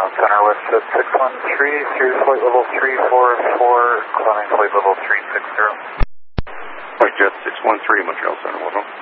Center West at 613, Sirius flight level 344, climbing flight level 360. Flight Jet 613, Montreal Center, welcome.